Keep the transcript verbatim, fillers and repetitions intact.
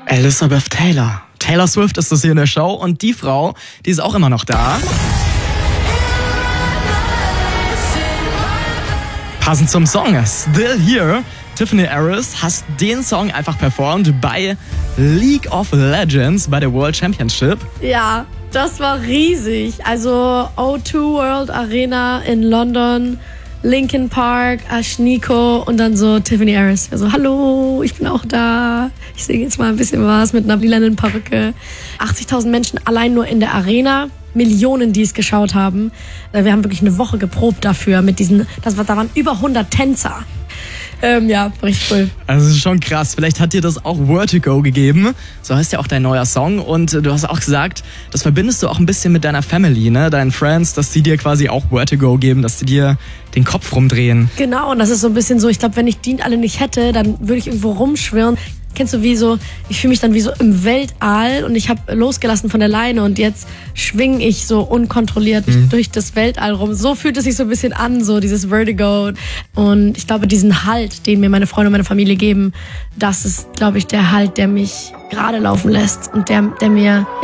Elizabeth Taylor. Taylor Swift ist das hier in der Show und die Frau, die ist auch immer noch da. Passend zum Song Still Here, Tiffany Harris hast den Song einfach performt bei League of Legends bei der World Championship. Ja, das war riesig. Also O zwei World Arena in London, Linkin Park, Ashniko und dann so Tiffany Harris. Also hallo, ich bin auch da. Ich singe jetzt mal ein bisschen was mit einer lilanen Perücke. achtzigtausend Menschen allein nur in der Arena. Millionen, die es geschaut haben. Wir haben wirklich eine Woche geprobt dafür mit diesen, das war, da waren über hundert Tänzer. Ähm, ja, richtig cool. Also das ist schon krass. Vielleicht hat dir das auch Vertigo gegeben. So heißt ja auch dein neuer Song. Und du hast auch gesagt, das verbindest du auch ein bisschen mit deiner Family, ne? Deinen Friends, dass die dir quasi auch Vertigo geben, dass die dir den Kopf rumdrehen. Genau, und das ist so ein bisschen so, ich glaube, wenn ich die alle nicht hätte, dann würde ich irgendwo rumschwirren. Kennst du, wie so, ich fühle mich dann wie so im Weltall und ich habe losgelassen von der Leine und jetzt schwinge ich so unkontrolliert mhm. durch das Weltall rum. So fühlt es sich so ein bisschen an, so dieses Vertigo. Und ich glaube, diesen Halt, den mir meine Freunde und meine Familie geben, das ist, glaube ich, der Halt, der mich gerade laufen lässt und der, der mir